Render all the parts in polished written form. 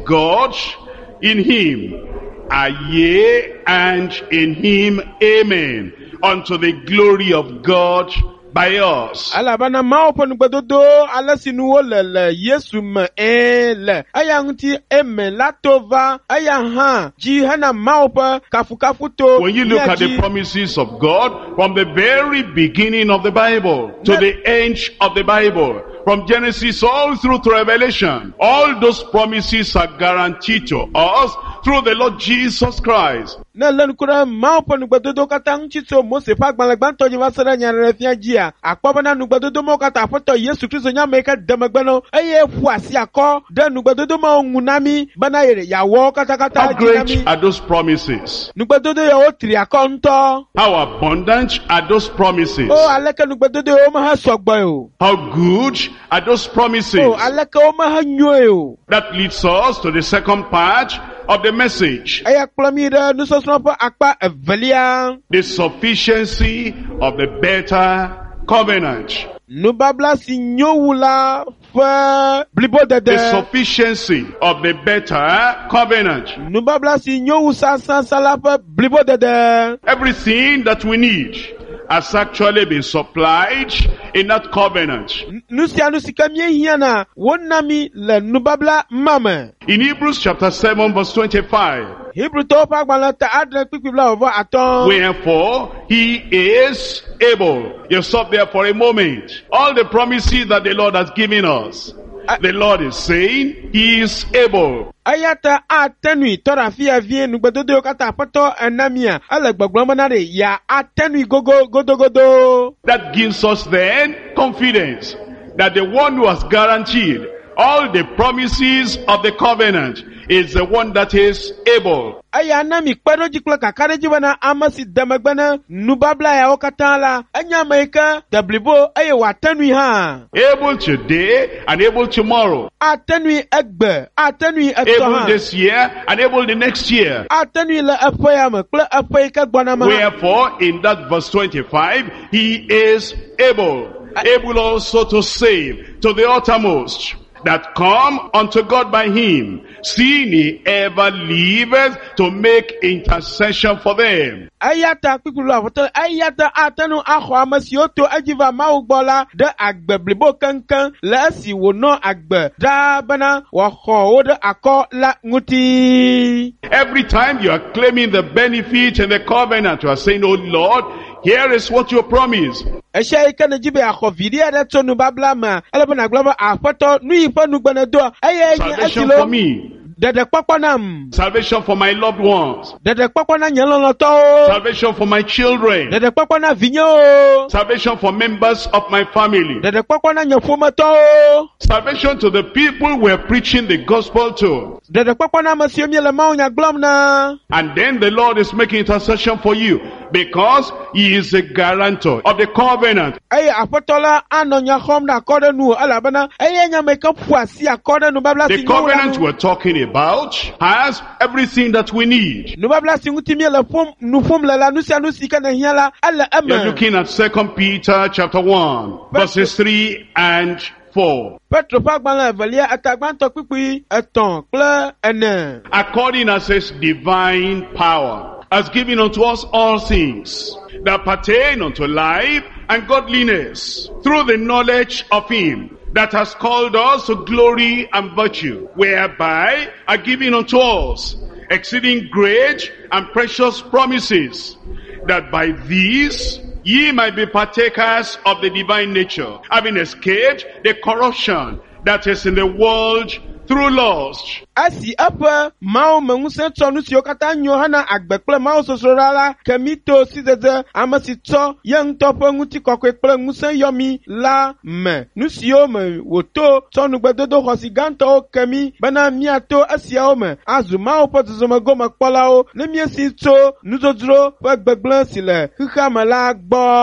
of God in him are yea, and in him amen, unto the glory of God by us. Alabana maupo nubadodo alasinu le Yesu me le ayanti eme latova ayaha jihana maupo kafukafuto. When you look at the promises of God from the very beginning of the Bible to the end of the Bible, from Genesis all through to Revelation, all those promises are guaranteed to us through the Lord Jesus Christ. Na lenkura maupo nubadodo katang chito Mose pagbalagbanto jivasara nyarefia akpabana nubadodo mo kata foto Yesu Kristo nyameka demagbano eye fuasi akọ de nubadodo mo ngunami bana yere yawo katakata How great are those promises? nubadodo yawo tri akonto. How abundant are those promises? Oh aleka nubadodo o ma ha sogbo o. How good are those promises? Oh aleka o ma ha nyo o. That leads us to the second part of the message. Aya klamira nusosnopo akpa evelia. The sufficiency of the better covenant. Nubabla si nyowula fa blibo dede. The sufficiency of the better covenant. Nubabla si nyowusa sansala fa blibo dede. Everything that we need has actually been supplied in that covenant. Nusia nusikamye hiana wonami le nubabla mame. In Hebrews chapter 7 verse 25. Hebrew topa gbalata adre pipibla over aton. Wherefore he is able. You stop there for a moment. All the promises that the Lord has given us, the Lord is saying he is able. Ayata atenui tora fia vie nugbedodo kata poto enamia ale gbogbomanare ya atenui godo. That gives us then confidence that the one who has guaranteed all the promises of the covenant is the one that is able. Aya nami kpero jiklo kakareji wana amasi damagbana nubabla ya okatala anya maika dablibo aye watenui ha. Able today and able tomorrow. Atenui egbe, atenui Able etoha. this year and able the next year. Atenui la apoyama, kle apoyika gwanama. Wherefore in that verse 25 he is able. Able also to save to the uttermost that come unto God by him, seeing he ever liveth to make intercession for them. Ayata kukulu avoto ayata atanu aho amasioto ajiva maugbola de agbe blibo kankan la si wono agbe da bana wa ho de akọ la nguti. Every time you are claiming the benefit and the covenant, you are saying, oh Lord, here is what you promise. Esha ikane jibe akọ vidia de tonu babla ma elebana glaba afoto nui panu gbenedo aye Salvation for me. Dede kpakpanam. Salvation for my loved ones. Dede kpakpana nyeloloto. Salvation for my children. Dede kpakpana vinyo. Salvation for members of my family. Dede kpakpana nyefomato. Salvation to the people we're preaching the gospel to. Dede kpakpana masiomye le maunya glomna. And then the Lord is making intercession for you because he is the guarantor of the covenant. Aye apotola anonya khomna akode nu alabana aye nyameka puasi akode nu babla The covenant we're talking about has everything that we need. nu babla singutimye le fom nu fom la nusia nusika na hiala ala You're ama. looking at 2 Peter chapter 1 verses 3 and 4. Petro pagbala evelia atagbanto pipi eton kle ene. According as his divine power has given unto us all things that pertain unto life and godliness through the knowledge of him that has called us to glory and virtue, whereby are given unto us exceeding great and precious promises, that by these ye might be partakers of the divine nature, having escaped the corruption that is in the world through lust. Asi apa mau menguse tonu siokata nyohana agbekple mau sosorala kemito sizeze amasito yang topo nguti kokekple nguse yomi la me nusio me woto tonu gbedodo hosiganto kemi bana miato asiao me azu mau potuzoma goma kpolao ne miesito nuzodro wegbegble sile hikamala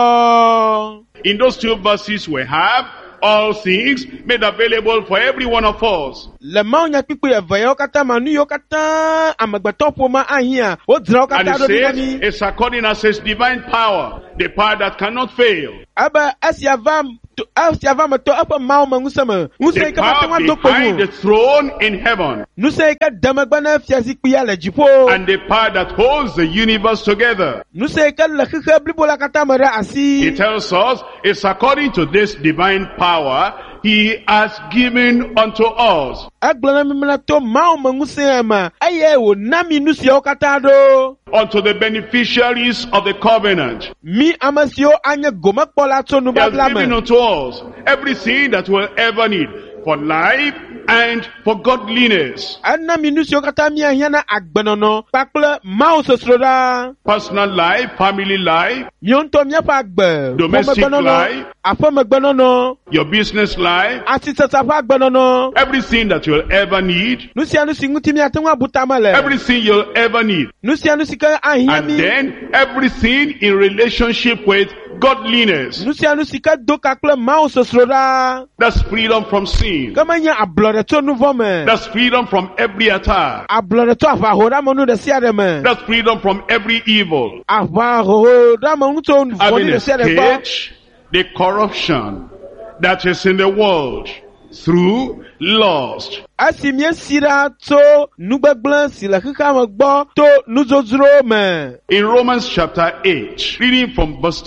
gbo. In those two verses we have all things made available for every one of us. Le maunya pipi evayo kata manu yo kata amagbatopo ma ahia o dra And kata it do says ni. it's according as his divine power, the power that cannot fail. Aba asiava to ava me to apa mau mangusama. Nusa The ka power matwa do behind the pomu. throne in heaven, Nusa ka damagba fiasi kuya la jipo. and the power that holds the universe together. Nusa ka la khikha blibola kata mara asi. He tells us it's according to this divine power he has given unto us. Aglana mimna to mau mangusama. Aye wo nami nusia kata do. Unto the beneficiaries of the covenant. Mi amasio anya gomak pola to He has given nubaglama. unto us everything that we'll ever need for life and for godliness. Anna minusio kata mi ahiana agbenono. Pakle mau sosroda. Personal life, family life, Mionto mi apa agbe. Domestic life. Apa magbenono. your business life, Asitata pa agbenono. everything that you'll ever need, Nusia nusi nguti mi atengwa butamale. everything you'll ever need. Nusia nusi ka And ahiami. then everything in relationship with godliness. Nusia nusi ka do kakle mau sosroda. That's freedom from sin. Kamanya ablore to nuvome. That's freedom from every attack. Ablore to avahora monu de siademe. That's freedom from every evil. Avahora monu to Having nuvoni de siademe. escaped the corruption that is in the world through lust. Asimye sira to nugbegble sila kika magbo to nuzozro me. In Romans chapter 8, reading from verse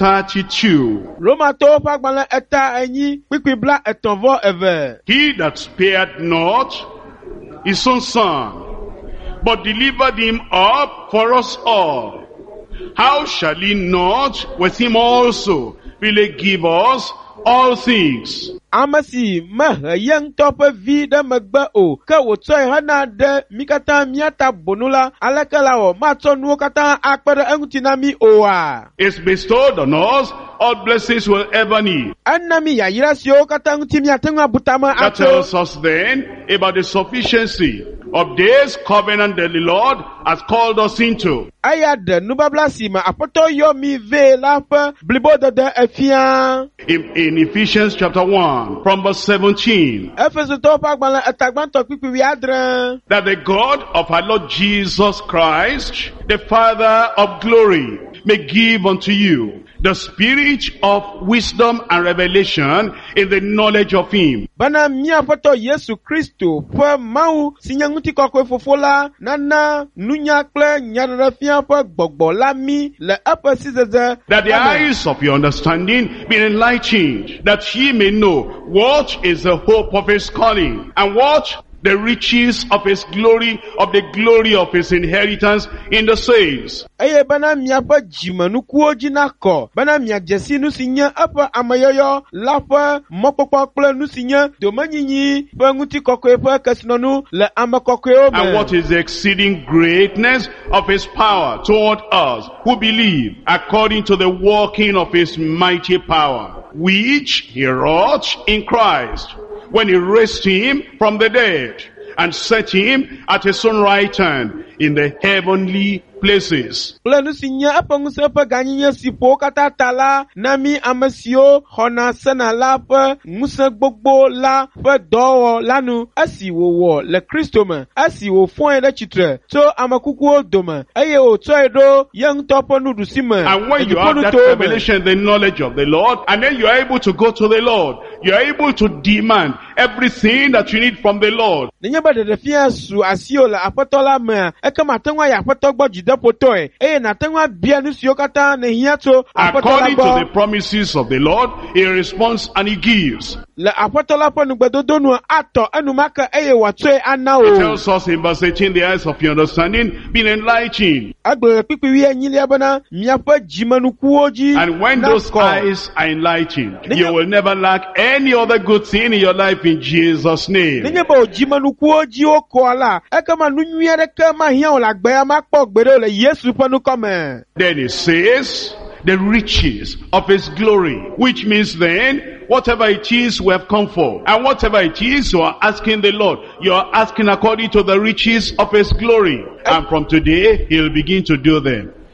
32, Roma to pagbala eta enyi kpikpibla etonvo eve. he that spared not his own son, but delivered him up for us all, how shall he not with him also really give us all things? Amasi yang tope vida magba o ka wotsoi hana de mikata miata bonula alakala o mato nuo kata akpere engutinami oa. Is bestowed on us all blessings we'll ever need. Anami ya yirasio kata engutimi atenga butama That ato. tells us then about the sufficiency of this covenant that the Lord has called us into. Ayade nubablasi ma apoto yo mi ve lape blibo de efia. In Ephesians chapter 1, from verse 17, Efeso to pagbala etagbanto kpikpi adre. that the God of our Lord Jesus Christ, the Father of glory, may give unto you the spirit of wisdom and revelation in the knowledge of him. Bana mia foto Yesu Kristo pe mau sinyanguti kokwe fofola nana nunya kle nyarafia pe gbogbo lami le apa sizeze. That the Amen. eyes of your understanding be enlightened, that ye may know what is the hope of his calling, and what the riches of his glory, of the glory of his inheritance in the saints. Eye bana mia pe jimanu kuoji na ko. Bana mia jesi nusinya apa amayoyo lape mokpokpo kple nusinya domanyinyi pe nguti kokwe pe kesinonu le amakokwe ome. And what is the exceeding greatness of his power toward us who believe, according to the working of his mighty power, which he wrought in Christ, when he raised him from the dead, and set him at his own right hand in the heavenly places. Plenu sinya apa ngusepa ganyinya sipo kata tala nami amasio hona sena la pe nguse gbogbo la pe dowo lanu asi wo le Kristo me asi wo fon de chitre to amakuku odome eye o to edo yang topo nudu sime And when you have that revelation, the knowledge of the Lord, and then you are able to go to the Lord, you are able to demand everything that you need from the Lord. Nenye ba de fia su asio la apotola me e kama tengwa ya apotogbo jide potoe e na tengwa bia nu sio kata ne hiato apotola According to the bo promises of the Lord, he responds and he gives. le apotola po nu gbedodo nu ato enu maka eye watoe ana It o tells us in verse 18, the eyes of your understanding being enlightened. agbe pipi wi enyili abana miapa jimanu kuoji And when na those ko. eyes are enlightened, you will never lack any other good thing in your life in Jesus' name. Nenye ba jimanu kuoji o ko ala e kama nu nwiere kama hia o la gbe ya makpo gbere le Yesu panu come. Then it says, the riches of his glory, which means then, whatever it is we have come for, and whatever it is you are asking the Lord, you are asking according to the riches of his glory. And from today, he'll begin to do them.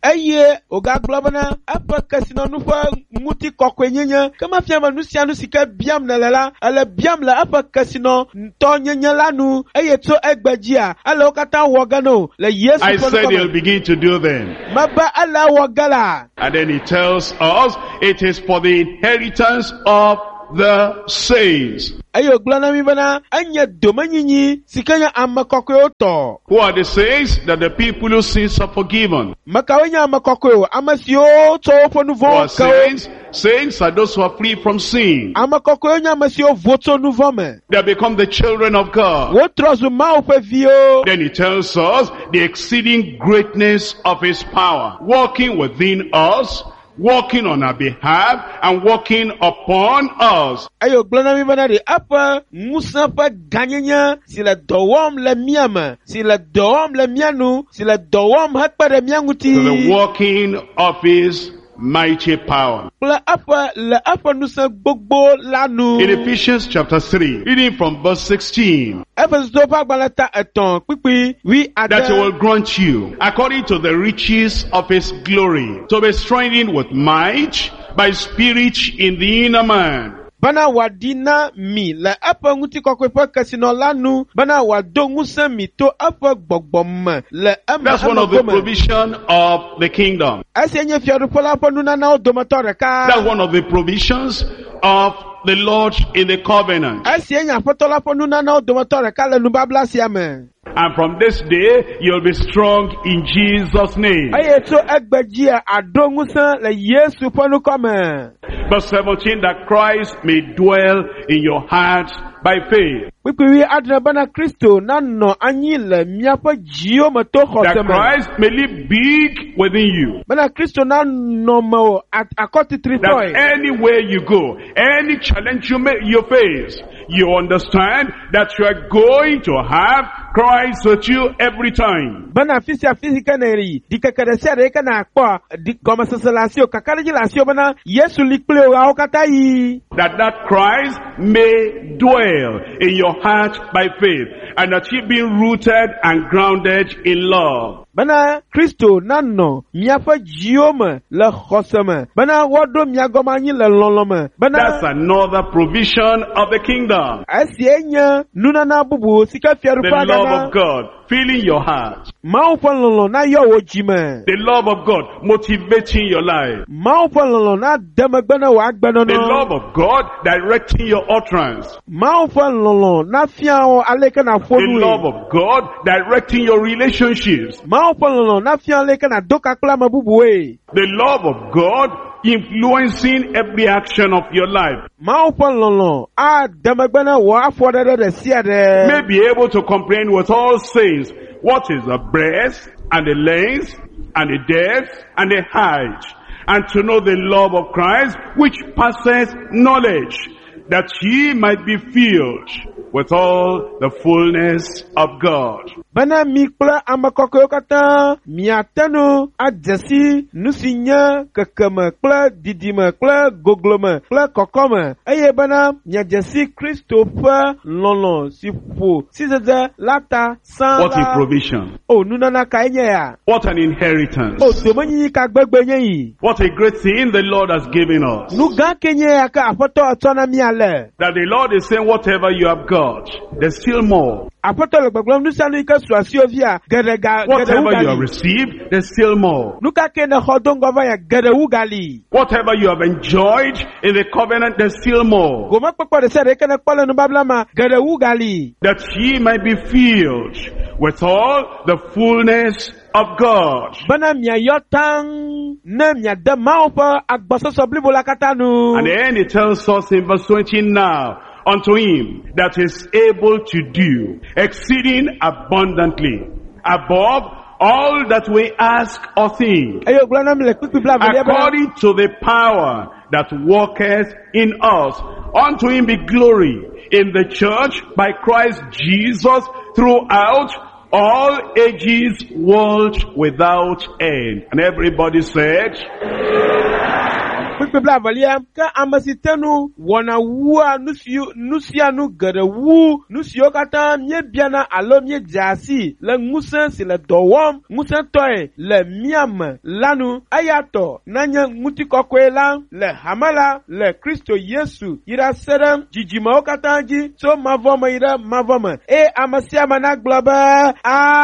eye ogagblɔ bena eƒe kesinɔnu ƒe ŋuti kɔkɔe nyenye kema fiame nu sia nu si ke biam nele la ele biam le eƒe kesinɔtɔ nyenye la nu eye tso egbe dzia ele wo katã wɔ ge no le Yesu I ƒe said he'll nukɔme begin to do them. mebe ele wɔ ge la. And then he tells us it is for the inheritance of the saints. Eye wògblɔ na mi bena enye domenyinyi si ke nye ame kɔkɔewo tɔ. Who are the saints? That the people whose sins are forgiven. Mekawoe nye ame kɔkɔewo, ame siwo tsɔ woƒe nu Who are vɔ̃wo ke wo. saints? Saints are those who are free from sin. Ame kɔkɔewo nye ame siwo vo tso nu vɔ̃ me. They become the children of God. Wotrɔ zu Mawu ƒe viwo. Then he tells us the exceeding greatness of his power, working within us, working on our behalf, and working upon us. Eye wògblɔ na mi bena ɖe eƒe ŋusẽ ƒe gãnyenye si le dɔ wɔm le mía me, si le dɔ wɔm le mía nu, si le dɔ wɔm hekpe ɖe mía To the ŋuti. working of his mighty power. Kple le eƒe ŋusẽ gbogbo la nu. In Ephesians chapter 3, reading from verse 16, Efesotɔwo ƒe agbalẽ ta etɔ̃ kpikpi wi that he ade. will grant you, according to the riches of his glory, to be strengthened with might by spirit in the inner man. Bena wòaɖi na mi le eƒe ŋutikɔkɔe ƒe kesinɔ la nu, bena wòado ŋusẽ mi to eƒe gbɔgbɔ me le eme That's one of the emegome. provision of the kingdom. Esia nye fiaɖuƒe la ƒe nunanawo dometɔ ɖeka. That's one of the provisions of the Lord in the covenant. Esia nye aƒetɔ la ƒe nunanawo dometɔ ɖeka le nubabla sia me. And from this day, you'll be strong in Jesus' name. Eye tso egbe dzia aɖo ŋusẽ le Yesu ƒe nukɔme. Verse 17, that Christ may dwell in your hearts by faith. Kpikpi wi adre bena Kristo nanɔ anyi le míaƒe dziwo me to That xɔse me. Christ may live big within you. Bena Kristo nanɔ mewò That akɔtitritɔe. anywhere you go, any challenge you face, you understand that you are going to have Christ with you every time. Bena afi sia afi si ke ne ri, di keke ɖe sia ɖe ke na akpɔ, di gɔmesese le asiwò, kakaɖedzi le asiwò bena Yesu li kpli wò awo katã yi. That Christ may dwell in your heart by faith, and that ye be rooted and grounded in love. Bena Kristo nanɔ míaƒe dziwo me le xɔse me. Bena woaɖo mía gɔme anyi le lɔlɔ̃ me. That's Bena another provision of the kingdom. esie nye nunana bubu si ke The fiaɖuƒea love gana. of God filling your heart. Mawu ƒe lɔlɔ̃ na yɔ wò dzi me. The love of God motivating your life. Mawu ƒe lɔlɔ̃ na de megbe ne wò The agbenɔnɔ. love of God directing your utterance. Mawu ƒe lɔlɔ̃ na fia wò aleke na ƒo The nu. love of God directing your relationships. Mawu ƒe lɔlɔ̃ na fia aleke na do ka kple ame bubuwoe. The love of God influencing every action of your life. Mawu ƒe lɔlɔ̃ ade megbe ne wò afɔɖeɖe ɖe sia ɖe. May be able to comprehend with all saints what is the breadth and the length and the depth and the height, and to know the love of Christ which passes knowledge, that ye might be filled with all the fullness of God. Bena mi kple ame kɔkɔewo katã miate nu adze si nu si nye kekeme kple didime kple goglome kple kɔkɔme eye bena miadze si Kristo ƒe lɔlɔ̃ si ƒo sisede la ta sã What a la. provision. O nunana kae nye ya. What an inheritance. O domenyinyi ka gbegbe nye yi. What a great thing the Lord has given us. Nu gã ke nye ya ke aƒetɔ etsɔ na mia le. That the Lord is saying whatever you have got, there's still more. Aƒetɔ le gbegblɔm nu sia nu yi ke su asiwò via geɖe wu Whatever you have gali. received, there's still more. Nu ka ke ne xɔ do ŋgɔ va ya geɖe wu gali. Whatever you have enjoyed in the covenant, there's still more. Gomekpekpe ɖe sia ɖe ke ne kpɔ le nubabla ma geɖe wu gali. That ye might be filled with all the fullness of God. Bena miayɔ taŋ ne miade Mawu ƒe agbɔsɔsɔ blibo la katã nu. And then it tells us in verse 20 now, unto him that is able to do exceeding abundantly above all that we ask or think, Eye wògblɔ na mi le kpikpi bla avelia bena according to the power that worketh in us. Unto him be glory in the church by Christ Jesus throughout all ages, world without end. And everybody said, kpikpi Biblia valia ka amasitenu wana wua nusianu gadawu nusio kata mie biana alo mie jasi le ngusen si le dowom ngusen toy le miam lanu ayato nanya nguti kokwe la le hamala le Kristo Yesu ira sedem jijima okatanji so mavoma ira mavoma amasia mana globa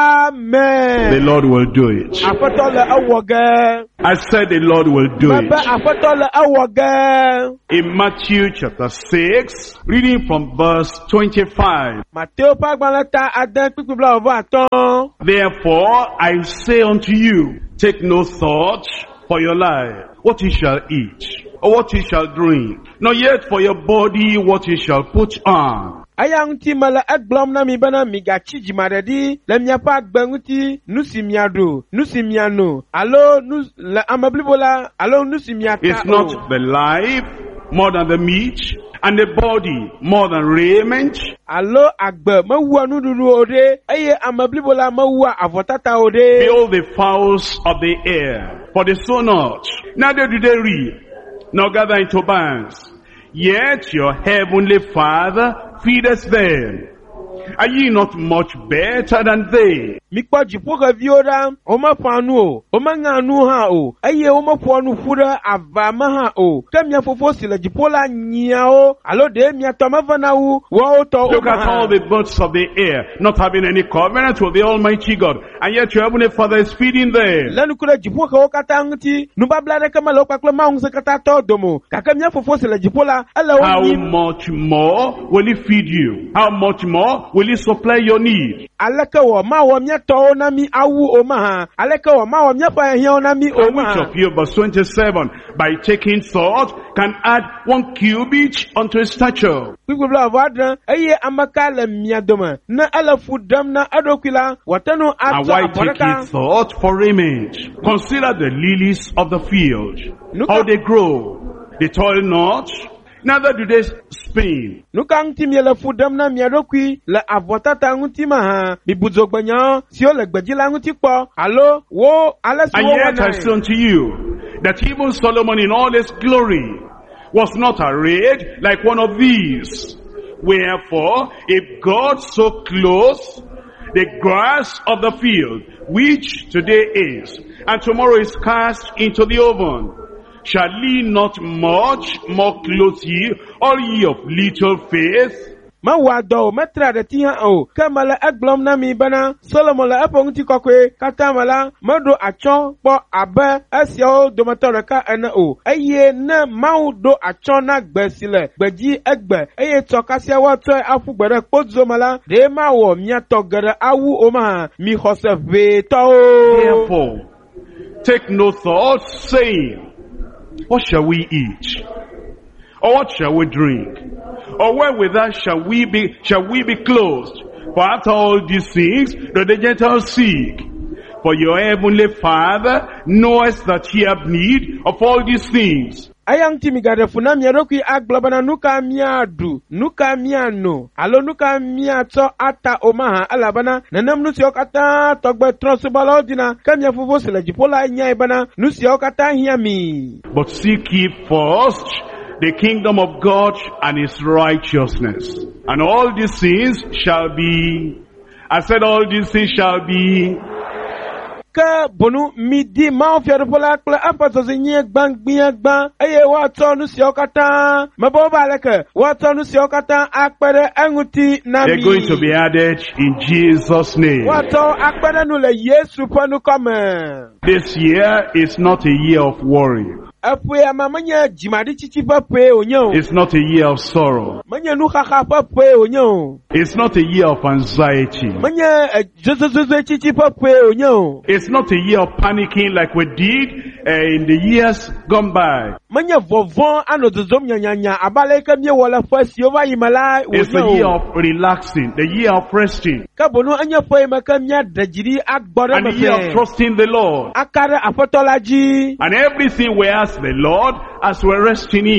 amen. The Lord will do it. Afoto le awoge. I said the Lord will do it. Afoto le awoge. In Matthew chapter 6, reading from verse 25. Matteo pagbalata adan pipibla ovo aton. Therefore I say unto you, take no thought for your life, what you shall eat, or what you shall drink, nor yet for your body what you shall put on. Ayang mala agblom na mi bana mi gachi jimaredi le miapa agbenguti nusimiano alo le amablibola alo nusimiata. It's not the life more than the meat, and the body more than raiment. Alo agbe mawua nuduru ode aye amablibola mawua avotata ode. Behold the fowls of the air, for they sow not, neither do they reap, nor gather into barns, yet your heavenly Father feedeth them. Are ye not much better than they? Mikwa jipoka viora, oma panu, oma nganu ha o, aye oma ponu fura avama ha o, kamya fofosi la jipola nyao, alo de miya tomavana u, waoto. Look at all the birds of the air, not having any covenant with the Almighty God, and yet your heavenly Father is feeding them. Lanu kula jipoka okata nguti, nubablare kama lokakla maungse kata todomo, kakamya fofosi la jipola, ala how much more will he feed you? How much more will he supply your need? Alaka wa ma wa miya to na mi awu omaha, alaka wa ma wa miya pa hiyo na mi omaha. Which of you, verse 27, by taking thought, can add 1 cubit unto his stature? Pibla vadra, aye amaka le miya doma, na ala fudam na adokwila, watano ato and why take ye thought for raiment? Consider the lilies of the field, how they grow, they toil not, neither do they spin. Nukang timye la fudam na miadokwi la avotata ngutima ha bibuzogbanyan sio le gbejila ngutikpo alo wo alasi wo wana. And yet I say unto you that even Solomon in all his glory was not arrayed like one of these. Wherefore, if God so clothes the grass of the field, which today is, and tomorrow is cast into the oven, shall he not much more clothe ye, all ye of little faith? Ma wado metra de tiha o kamala aglom na mi bana Solomon la aponti kokwe katamala mado achon po abe asio do matoraka ana o aye na maudo achon na gbesile gbeji egbe aye tokasia wato afugbere podzo mala de ma wo miato gere awu o ma mi hoseve to. Therefore take no thought, saying, what shall we eat? Or what shall we drink? Or wherewith shall we be clothed? For after all these things do the Gentiles seek. For your heavenly Father knoweth that ye have need of all these things. Ayang timigade funam yaroki aglobana nuka miano, alo nuka miato ata omaha alabana, nanam nusiokata togbe transubalodina, kamya fuvosila jipola nyaibana, nusiokata hiami. But seek ye first the kingdom of God and his righteousness, and all these things shall be, I said all these things shall be. Ka bonu midi ma fiare pola kle apato zinye gban aye wa to nu siokata mabo baleke wa to nu siokata akpere enguti na mi. They're going to be added in Jesus' name. Wa to akpere nu le Yesu panu come. This year is not a year of worry. It's not a year of sorrow. It's not a year of anxiety. It's not a year of panicking like we did in the years gone by. It's the year of relaxing, the year of resting, and the year of trusting the Lord. And everything we ask the Lord as we're resting in.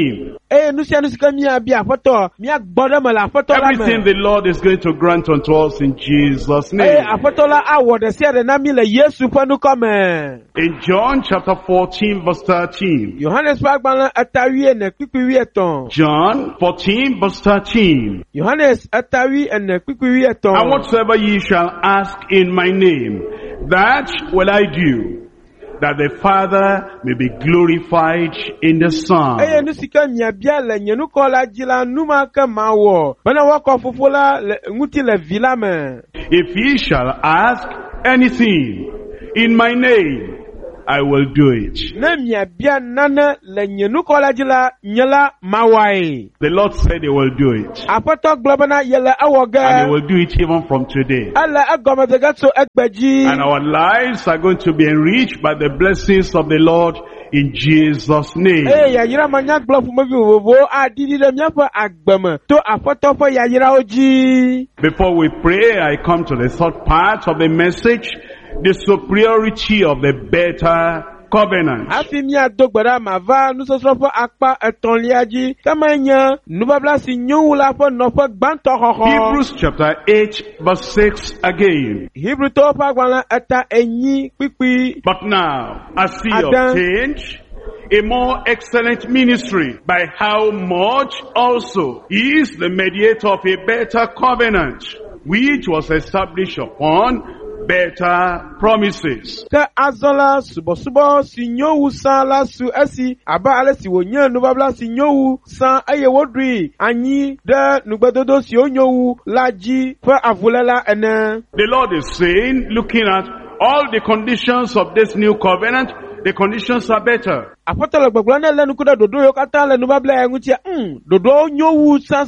nusia nusika mia bi apoto mia gbodo mala apoto la Everything the Lord is going to grant unto us in Jesus' name. apoto la awode se de na mi le Yesu panu come. In John chapter 14 verse 13. Johannes Pagban atawi ene kpikpi eton. John 14 verse 13. Johannes atawi ene kpikpi eton. And whatsoever ye shall ask in my name, that will I do, that the Father may be glorified in the Son. Nusika mia bia le nyenu ko la jila numa ka mawo. Bana wako fufola nguti le vila me. If ye shall ask anything in my name, I will do it. Na mia bia nana le nyenu ko la jila nyela mawai. The Lord said he will do it. Apoto globana yele awoga. And he will do it even from today. Ala agomedegatso ekbeji. And our lives are going to be enriched by the blessings of the Lord in Jesus' name. Ya yira manya glofu mobi wobo adidi de miafa agbeme to apoto fo ya yira oji. Before we pray, I come to the third part of the message, the superiority of the better covenant. Afi mi adogbara mava nusosofo akpa etonliaji kamanya nubabla si nyowula fo nofo gbanto hoho. Hebrews chapter 8 verse 6 again. Hebrew to pagwana eta enyi pipi. But now, as he obtained a more excellent ministry, by how much also he is the mediator of a better covenant, which was established upon better promises. Ka azola subo si nyowu san la su esi aba ale si wonye nubabla si nyowu san aye wodri anyi de nugbedodo si onyowu laji fa avulela ene. The Lord is saying, looking at all the conditions of this new covenant, the conditions are better. Apotolo gbogbona lenu kuda dodo yo kata lenu babla engutia dodo nyowu san.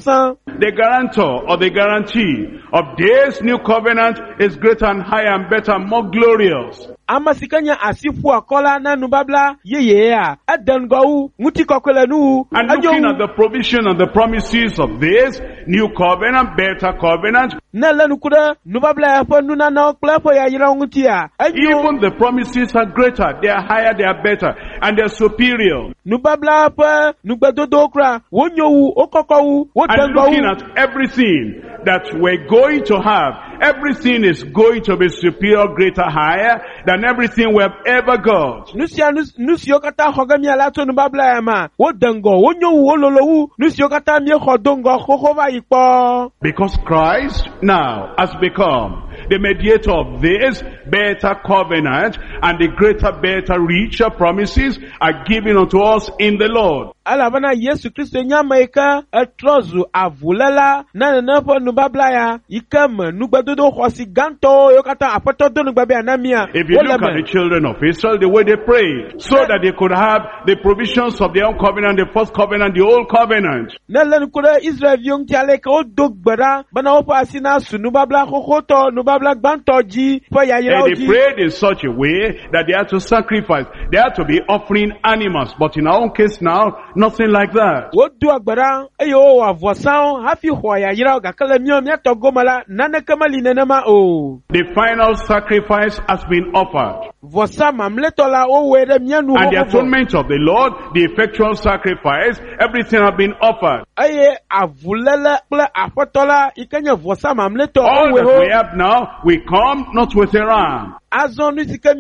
The guarantor or the guarantee of this new covenant is greater and higher and better and more glorious. Amasikanya asifu akola na nubabla yeye adango nguti kokwele nu. And looking at the provision and the promises of this new covenant, better covenant, na lenu kuda nubabla ya fonu na na oklepo ya yira ngutia. Even the promises are greater, they are higher, they are better, and they are superior. Nubabla pa nugbedodo kra wonyowu okokowu and looking at everything that we're going to have, everything is going to be superior, greater, higher than everything we have ever got. Nusio kata hogami alato nubabla ya ma wodengo wonyowu wololowu nusio kata mi hodongo hohova ipo. Because Christ now has become the mediator of this better covenant, and the greater, better, richer promises are given unto us in the Lord. Alabana Yesu Kristo nyama ika etrozu avulela na nepo nubabla ya ikam nugbadodo hosi ganto yokata apotodo nugbabe anamia. If you look at the children of Israel, the way they prayed, so that they could have the provisions of their own covenant, the first covenant, the old covenant. Nelen kuda Israel yung tiale ka odogbara bana opa asina su nubabla hohoto nubabla ganto ji pa ya yira oji. And they prayed in such a way that they had to sacrifice. They had to be offering animals. But in our own case now, nothing like that. Wodu agbara eyo avosan hafi hoya yira gakala mio miato gomala nana kamali nenema o. The final sacrifice has been offered. Vosa mamletola o were mianu. And the atonement of the Lord, the effectual sacrifice, everything has been offered. Aye avulela ple apotola ikanya vosa mamleto. All that we have now, we come not with a ram. We come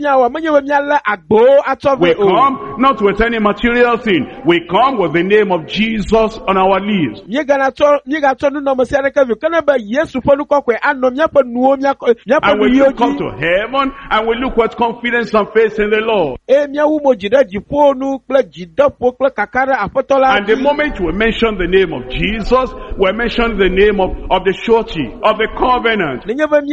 not with any material thing. We come with the name of Jesus on our lips. And we look up to heaven and we look with confidence and faith in the Lord. And the moment we mention the name of Jesus, we mention the name of the surety, of the covenant.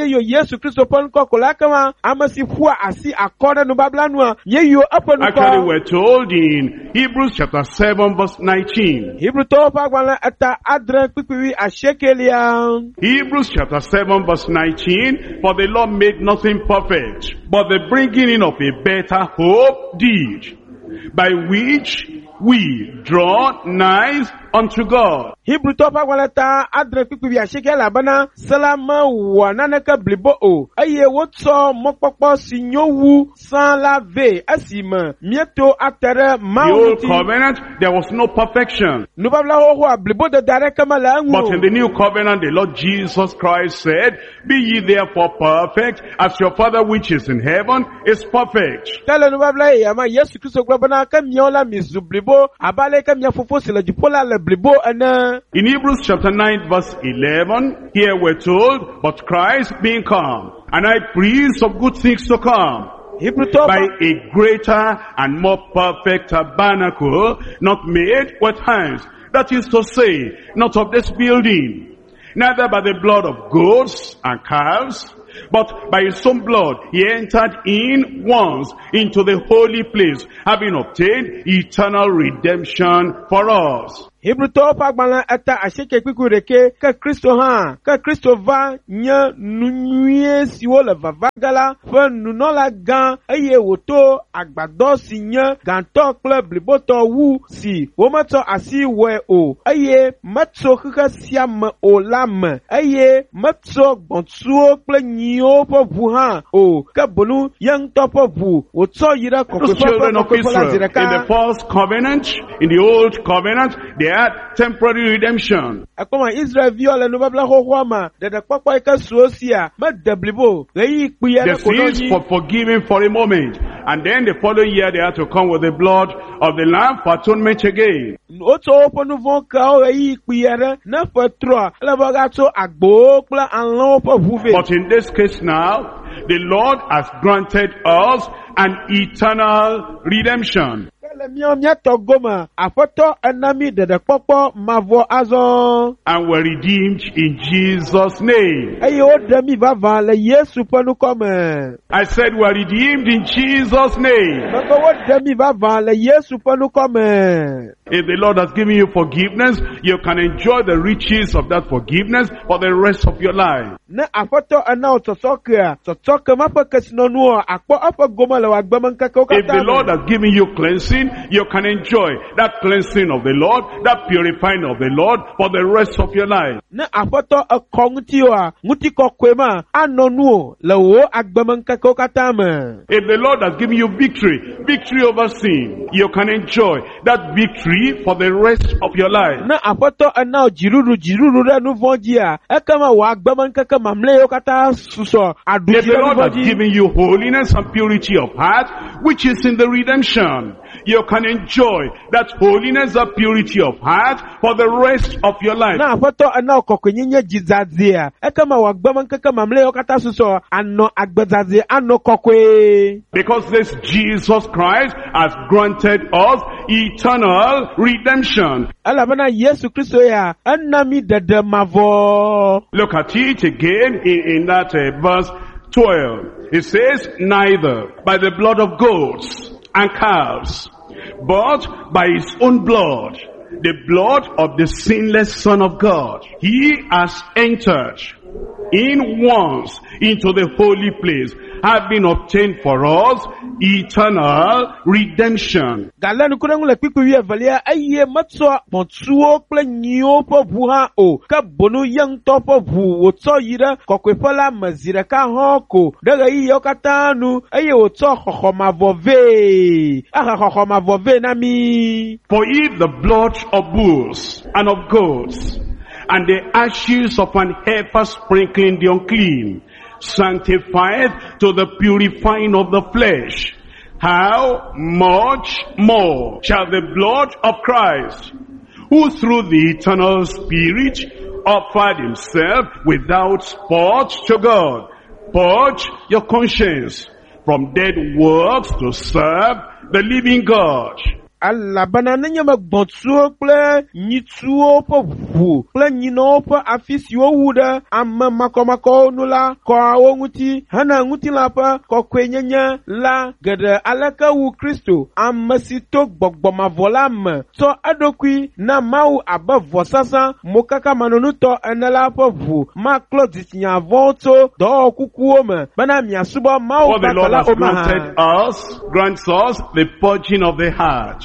Actually, we're told in Hebrews chapter 7 verse 19. Hebrews chapter 7 verse 19. For the Lord made nothing perfect, but the bringing in of a better hope did, by which we draw nigh unto God. Hebrew to pa walata adre pipi ya sheke labana salama wa nanaka blibo o. Aye wotso mokpokpo sinyowu san lave asima mieto atere The mauti. old covenant, there was no perfection. Nubabla ho ho blibo de dare kama la ngu. But in the new covenant, the Lord Jesus Christ said, be ye therefore perfect, as your Father which is in heaven is perfect. Kala nubabla ya ma Yesu Kristo globana kamiola mizu blibo abale kamia fofo sila jipola le blibo ana. In Hebrews chapter 9 verse 11, here we're told, but Christ being come, and high priest of good things to come, Hebrew to by a greater and more perfect tabernacle, not made with hands. That is to say, not of this building, neither by the blood of goats and calves, but by his own blood he entered in once into the holy place, having obtained eternal redemption for us. Hebrew to pa gbala ata asheke kwiku reke ka Kristo va nya nunie siwo le vavagala fe nunola gan eye woto agbado si nya ganto kle bliboto wu si wo mato asi we o eye matso kaka siam o lam eye matso gbontuo kle nyio po buha o ka bolu yang to po bu woto yira Those children of Israel in the first covenant, in the old covenant, they had temporary redemption. Akoma Israel viola no babla ho homa de kwakwa ka suosia ma dablibo reyi kpiya The na sins koloni for forgiving for a moment, and then the following year they had to come with the blood of the lamb for atonement again. oto opo no von ka o reyi kpiya na fatro la baga to agbo kla anlo po vuve. But in this case now, the Lord has granted us an eternal redemption. Afoto enami de popo mavo azo. And were redeemed in Jesus' name. Ayo demi vava le Yesu panu come. I said we're redeemed in Jesus' name. Mako demi vava le Yesu panu come. If the Lord has given you forgiveness, you can enjoy the riches of that forgiveness for the rest of your life. Na afoto ana sotoka mapa kasinonuo akpo apa goma le wagbaman kakokata. If the Lord has given you cleansing, you can enjoy that cleansing of the Lord, that purifying of the Lord for the rest of your life. Na afoto akongtiwa nguti kokwema anonuo le wo agbaman kakokata me. If the Lord has given you victory over sin, you can enjoy that victory for the rest of your life. Na afoto ana jiruru re nu vonjia ekama wa agbaman kaka mamle yokata suso adu If the Lord has jiruru given you holiness and purity of heart, which is in the redemption, you can enjoy that holiness and purity of heart for the rest of your life. na afoto ana okokwenye jizazia ekama wa agbaman kaka mamle yokata suso ano agbazazi ano kokwe. Because this Jesus Christ has granted us eternal redemption. Alabana Yesu Kristo ya anami dede mavo. Look at it again in that verse 12. It says, neither by the blood of goats and calves, but by his own blood, the blood of the sinless Son of God. He has entered in once into the holy place, having obtained for us eternal redemption. Galanu kunangu le piku ye valia aye matso pontuo ple nyo po buha o ka bonu yang to po bu woto yira kokwepola mazira ka hoko daga yi yokatanu aye woto khokhoma vove aha khokhoma vove nami. For if the blood of bulls and of goats and the ashes of an heifer sprinkling the unclean sanctifieth to the purifying of the flesh, how much more shall the blood of Christ, who through the eternal Spirit offered himself without spot to God, purge your conscience from dead works to serve the living God. Allah banana nyama gbontuo ple nyituo po vu ple nyino po afisi owuda amma makomako nula ko awonguti hana nguti la pa ko kwenyenya la gede alaka wu Kristo amma sito gbogboma volam to adokwi na mau abavo sasa mokaka manonu to enela po vu ma clothes nya voto do kukuo me bana mi asubo mau For the Lord bakala has omaha. grants us the purging of the heart.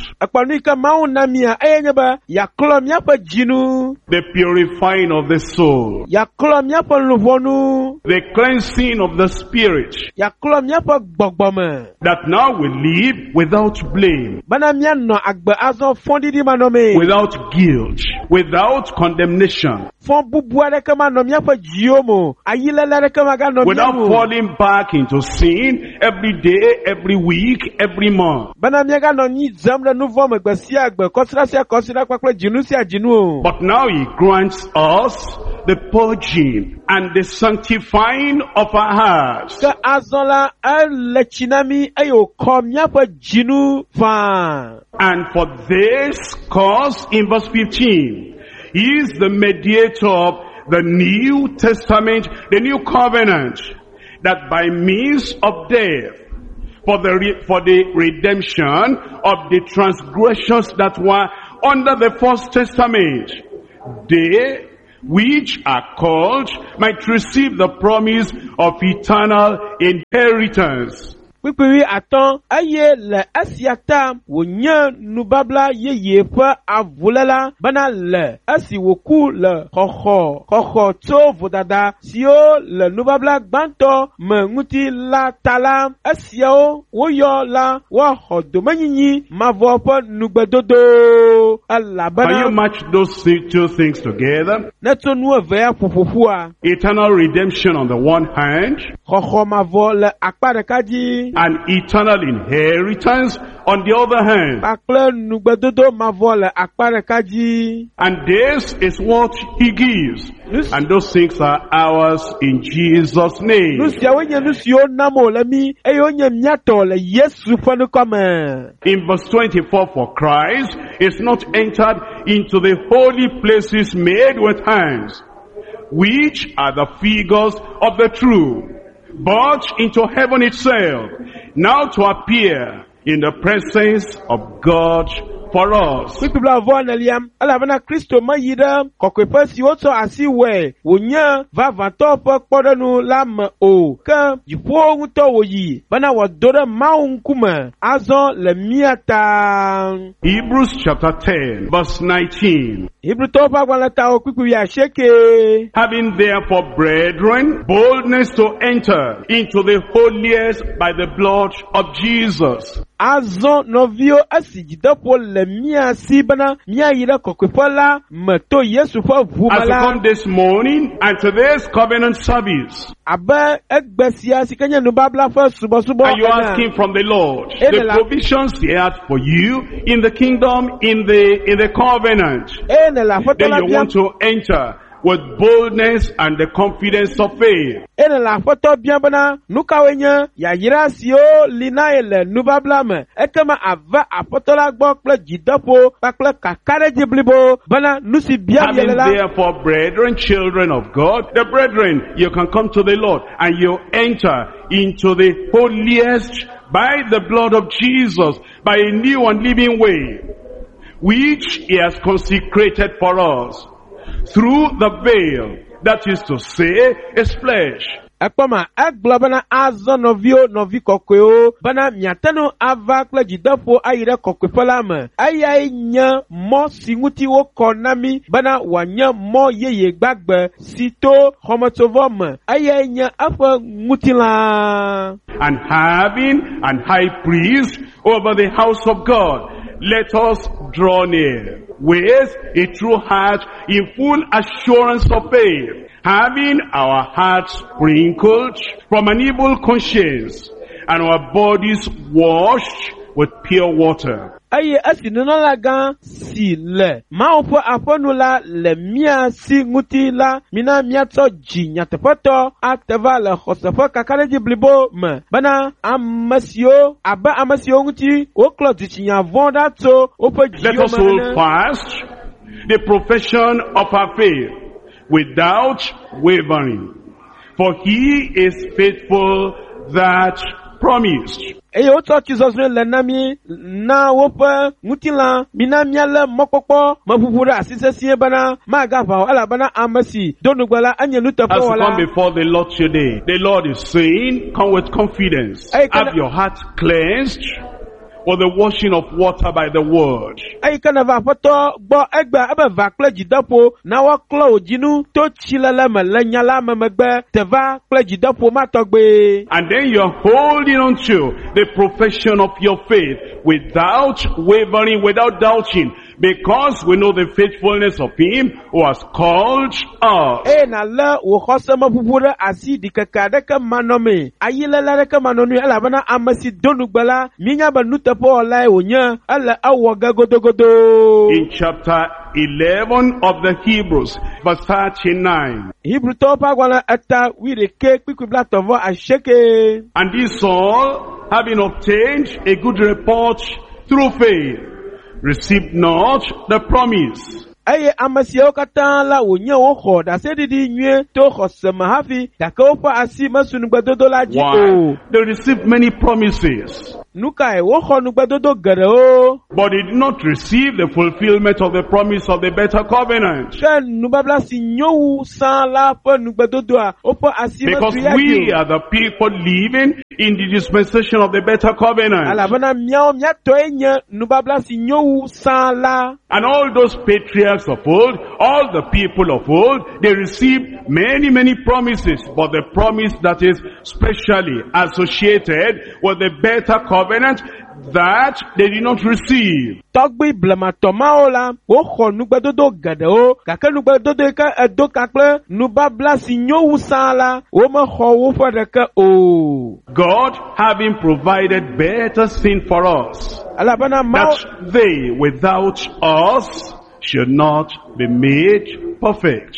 Akpanu ika mau namia enyeba ya klom ya pa jinu. the purifying of the soul, Ya klom ya pa luvonu. the cleansing of the spirit, Ya klom ya pa gbogbome. that now we live without blame, Bana mia no agbe azon fondi di manome. without guilt, without condemnation, Fon bubua de kama no mia pa jiomo. Ayilele de kama ga no without mia. falling back into sin every day, every week, every month. Bana mia ga no ni zamle nouveau me gbesi agbe kosira kwakle jinu si ajinu. But now he grants us the purging and the sanctifying of our hearts. Ka azola lechinami ayo kom ya pa jinu fa. And for this cause, in verse 15, he is the mediator of the New Testament, the New Covenant, that by means of death, for the redemption of the transgressions that were under the First Testament, they which are called might receive the promise of eternal inheritance. Pipiri atan aye le asiata wonya nubabla ye pa avulela bana le asi woku le koko to vodada sio le nubabla gbanto menguti la tala asio woyo la wa hodomanyinyi mavo pa nugbedodo alla Can you bana match those two things together? neto nu vea fufufua Eternal redemption on the one hand, koko mavo le akpare kaji and eternal inheritance on the other hand. akple nugbedodo mavo le akpare kaji. And this is what he gives. Yes. And those things are ours in Jesus' name. Nusia wenye nusio namo lemi eyo nye mnyato le Yesu fanu kome. In verse 24, for Christ is not entered into the holy places made with hands, which are the figures of the true, but into heaven itself, now to appear in the presence of God for us. Kwipibla vwana liam, ala vana Kristo mayida, kokwepa si woto asiwe, wonya va vantopo kpodonu lam o, ka jipo nguto woyi, bana wadore maunkume, azon le miata. Hebrews chapter 10, verse 19. Hebrew topa wala tao kwipibya sheke. Having therefore, brethren, boldness to enter into the holiest by the blood of Jesus. Azon novio asijidapo le mia sibana mia yira kokwepola meto Yesu fa As we vumala. come this morning and to this covenant service, Abe egbesia sikanya nubabla fa subo. and you're asking from the Lord the provisions He has for you in the kingdom, in the covenant, Ene la then foto la you biam. want to enter with boldness and the confidence of faith. Ene la foto biam bana nuka wenya ya yira sio lina ele nubabla me. Ekema ava apotola gbokle jidapo pakle kakare jiblibo bana nusi biam Having yelela. therefore, brethren, children of God, the brethren, you can come to the Lord and you enter into the holiest by the blood of Jesus, by a new and living way, which He has consecrated for us through the veil, that is to say, His flesh. Ekpoma egblɔ bena azɔ nɔvio nɔvi kɔkɔewo bena miateno ava kple dzideƒo ayi ɖe kɔkɔeƒe la me. Eyae nye mɔ si ŋuti wokɔ na mi bena wòanye mɔ yeye gbagbe si to xɔmetsovɔ me. Eyae nye eƒe ŋutilã. And having an high priest over the house of God, let us draw near with a true heart in full assurance of faith, having our hearts sprinkled from an evil conscience and our bodies washed with pure water. Eye esi nunɔlagã si le Mawu ƒe aƒenu la le mía si ŋuti la, mina míatsɔ dzi nyateƒetɔ ate va le xɔse ƒe kakaɖedzi blibo me bena ame siwo ŋuti woklɔ dzitsinya vɔ̃ ɖa tso woƒe Let dziwo us me hold ene. fast the profession of our faith without wavering, for He is faithful that promised. Eye wotsɔ tsizɔzrɔ̃ le na mi na woƒe ŋutilã, mina míalé mɔkpɔkpɔ meƒuƒu ɖe asi sesĩe bena magava o, elabena ame si do nugbe la enye As you nuteƒewɔla. come before the Lord today, the Lord is saying, come with confidence. Hey, can Have I- your heart cleansed with the washing of water by the word. Ayi kana va aƒetɔ gbɔ egbe ebe va kple dzideƒo na woaklɔ wò dzinu to tsilele me le nyala me megbe te va kple dzideƒo ma tɔgbe. And then you're holding on to the profession of your faith without wavering, without doubting, because we know the faithfulness of him who has called us. Na le wò xɔse me ƒuƒu ɖe asi ɖikeke aɖeke manɔme. Ayilele aɖeke manɔnui elabena ame si do nugbe la, míenya be nuteƒewɔlae wònye ele ewɔ ge godogodo. In chapter 11 of the Hebrews, verse 39. Hibrutɔwo ƒe agbalẽ eta 11 kpikpi blatɔvɔ asieke. And these all, having obtained a good report through faith, received not the promise. Eye ame siawo katã la wònye woxɔ ɖaseɖiɖi nyuie to xɔse me hafi gake woƒe asi mesu nugbedodo la dzi Why? o. They received many promises, Nu kae woxɔ nugbedodo geɖewo. but they did not receive the fulfillment of the promise of the better covenant. Ke nubabla si nyo wu sã la ƒe nugbedodoa woƒe asi Because mesu ya we dzi o. are the people living in the dispensation of the better covenant. Elabena míawo míatɔe nye nubabla si nyo wu sã la. And all those patriarchs of old, all the people of old, they received many, many promises, but the promise that is specially associated with the better covenant, that they did not receive. Tɔgbi blematɔ mawo la, woxɔ nugbedodo geɖewo, gake nugbedodo yi ke edo ka kple nubabla si nyo wu sã la, womexɔ woƒe ɖeke o. God having provided better thing for us, Elabena Mawu that they without us should not be made perfect.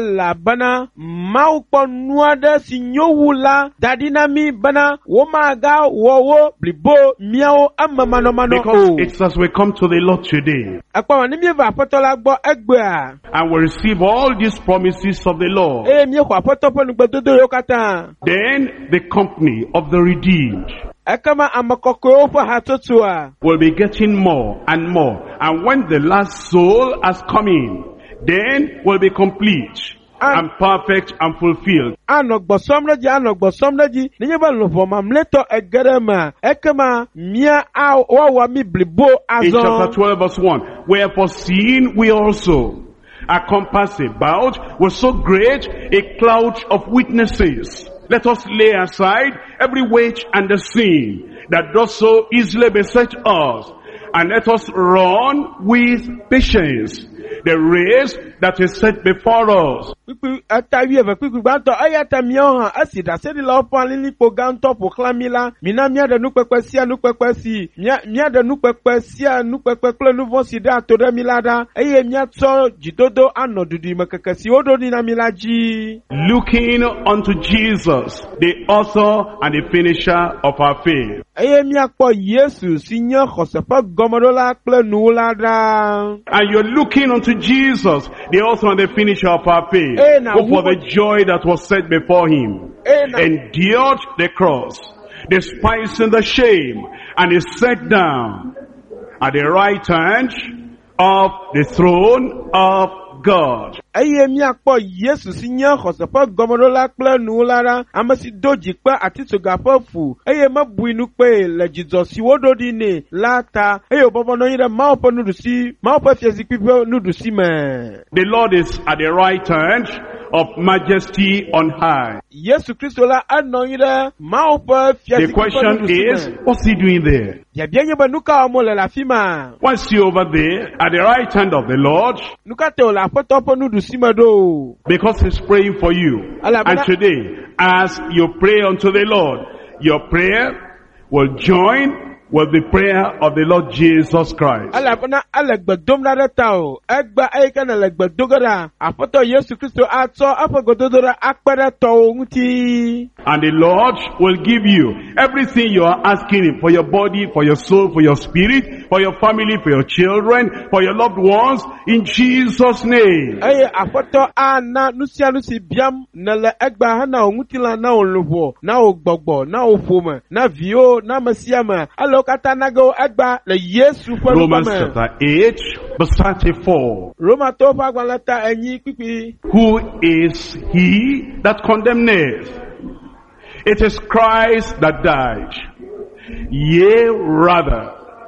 elabena Mawu kpɔ nu aɖe si nyo wu la da ɖi na mí bena womaga wɔ wo blibo míawo eme manɔmanɔ Because o. it's as we come to the Lord today, Ekpɔ ne míeva aƒetɔ la gbɔ egbea, and we receive all these promises of the Lord, eye míexɔ aƒetɔ ƒe nugbedodo yiwo katã. then the company of the redeemed Ekema ame kɔkɔewo ƒe hatsotsoa, will be getting more and more. And when the last soul has come in, then will be complete and perfect and fulfilled. anɔ gbɔsɔm ɖe dzi, nenye be luʋɔ mamlɛtɔ ege ɖe mea, ekema mía woawɔ mí blibo In chapter azɔ. 12 verse 1, wherefore seeing we also are compassed about with so great a cloud of witnesses, let us lay aside every weight and the sin that does so easily beset us, and let us run with patience the race that is set before us. Kpikpi eta wuieve kpikpi gbãtɔ, eya ta míawo hã esi ɖaseɖilawo ƒe alilikpo gãtɔ ƒoxlã mí la, mina míaɖe nukpekpe sia nukpekpe si míaɖe nukpekpe sia nukpekpe kple nu vɔ̃ si ɖe ato ɖe mí la ɖa, eye míatsɔ dzidodo anɔ ɖuɖuime keke si woɖo ɖi na mí la dzi. Looking unto Jesus, the author and the finisher of our faith. Eye míakpɔ Yesu si nye xɔse ƒe gɔmeɖola kple nuwòla ɖa. And you're looking unto Jesus, the author and the finisher of our faith, who for the joy that was set before him, endured the cross, despising the shame, and is set down at the right hand of the throne of God. Eye míakpɔ Yesu si nye xɔse ƒe gɔmeɖola kple nuwòla ɖa, ame si do dzikpe atitsoga ƒe fu, eye mebui nu kpee le dzidzɔ si woɖo ɖi nɛ la ta, eye wòbɔbɔ nɔ anyi ɖe Mawu ƒe nuɖusi, Mawu ƒe fiazikpui ƒe nuɖusi me. The Lord is at the right hand of majesty on high. Yesu Kristo la anɔ anyi ɖe Mawu ƒe The fiazikpui ƒe question nuɖusi is, me. what's he doing there? Biabia nye be nu ka wɔm wòle le afi ma? Why is he over there at the right hand of the Lord? Nu ka te wòle aƒetɔ ƒe nuɖusi me ɖo? Because he's praying for you. And today, as you pray unto the Lord, your prayer will join with the prayer of the Lord Jesus Christ. Elabena ele gbe dom ɖa ɖe ta o. Egbe eyi ke nele gbe do ge ɖa, aƒetɔ Yesu Kristo atsɔ eƒe gbedodoɖa akpe ɖe tɔwo ŋuti. And the Lord will give you everything you are asking him for your body, for your soul, for your spirit, for your family, for your children, for your loved ones, in Jesus' name. Eye aƒetɔ ana nu sia nu si biam nele egbe hena wò ŋutilã, na wò luʋɔ, na wò gbɔgbɔ, na wò ƒome, na viwo, na ame sia ame. Ele wo katã nage wo egba le Yesu ƒe Romans nugbe me. chapter 8, verse 34. Romatɔwo ƒe agbalẽ ta enyi kpikpi. Who is he that condemneth? It is Christ that died. Yea, rather,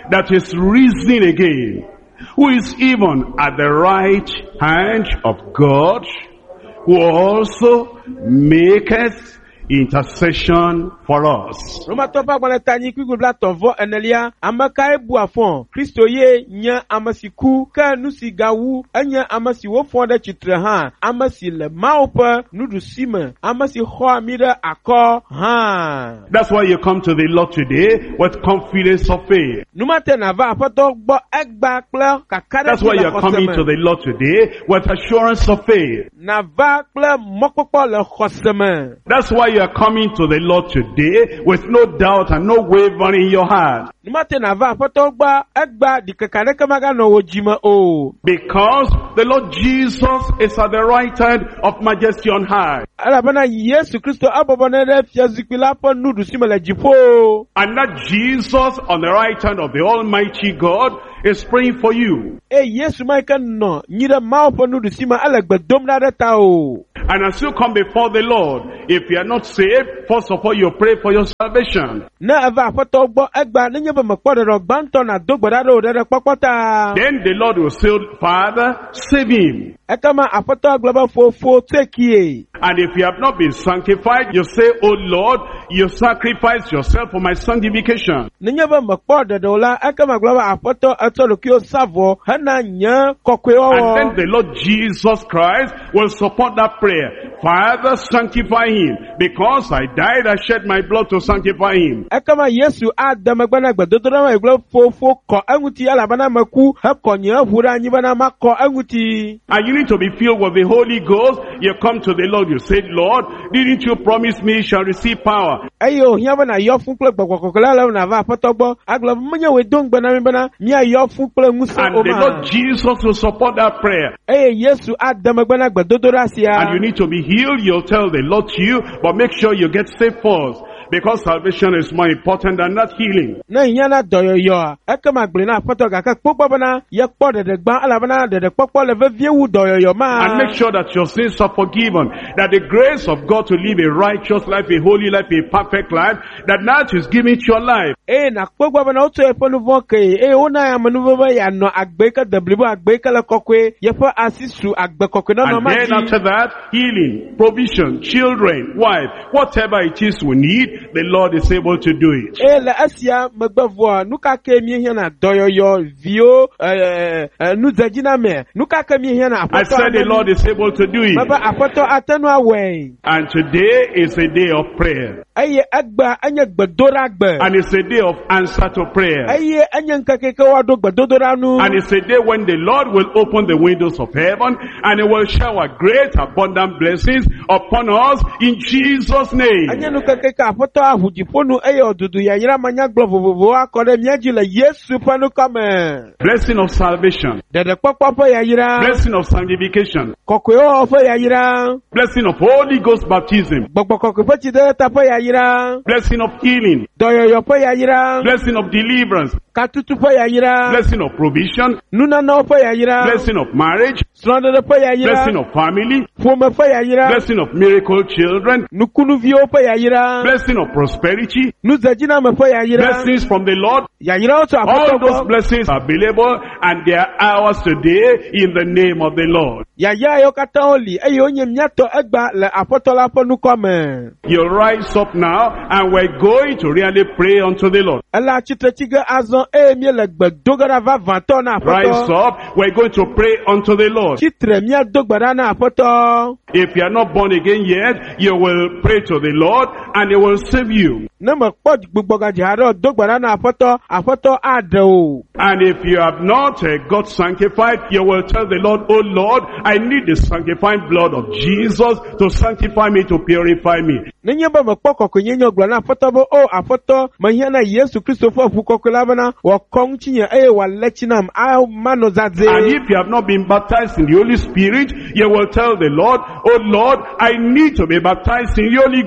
that is risen again, who is even at the right hand of God, who also maketh intercession for us. Roma topa bwana tani kwigu bla tovo enelia amaka ebu afon Kristo ye nya amasiku ka nusi gawu anya amasi wo fon de chitre ha amasi le maupe nudu sime amasi ho amira akọ ha. That's why you come to the Lord today with confidence of faith. Numate na va apoto gbo egba kle kakare. That's why you're coming to the Lord today with assurance of faith. Na va kle mokpopo le khoseme. That's why you are coming to the Lord today with no doubt and no wavering in your heart. Because the Lord Jesus is at the right hand of majesty on high. And that Jesus on the right hand of the Almighty God is praying for you. And as you come before the Lord, if you are not saved, first of all you pray for your salvation. Then the Lord will say, Father, save him. And if you have not been sanctified, you say, Oh Lord, you sacrifice yourself for my sanctification. And then the Lord Jesus Christ will support that prayer. Father, sanctify him. Because I died, I shed my blood to sanctify him. And you need to be filled with the Holy Ghost. You come to the Lord, you say, Lord, didn't you promise me you shall receive power? And the Lord Jesus will support that prayer. And you need to be healed. You'll tell the Lord to you, but make sure you get saved first. Because salvation is more important than that healing. And make sure that your sins are forgiven. That the grace of God to live a righteous life, a holy life, a perfect life, that is given to your life. And then after that, healing, provision, children, wife, whatever it is we need, the Lord is able to do it. I said the Lord is able to do it. And today is a day of prayer. And it's a day of answer to prayer. And it's a day when the Lord will open the windows of heaven and He will shower great abundant blessings upon us in Jesus' name. Blessing of salvation. Blessing of sanctification. Blessing of Holy Ghost baptism. Blessing of healing. Blessing of deliverance. Blessing of provision. Blessing of marriage. Blessing of family. Blessing of miracle children. Blessing of prosperity. Blessings from the Lord. All those blessings are available and they are ours today in the name of the Lord. You rise up now and we're going to really pray unto the Lord. Rise up, we're going to pray unto the Lord. If you are not born again yet, you will pray to the Lord and He will save you. And if you have not got sanctified, you will tell the Lord, Oh Lord, I need the sanctifying blood of Jesus to sanctify me, to purify me. And if you have not been baptized in the Holy Spirit, you will tell the Lord, Oh Lord, I need to be baptized in the Holy Ghost.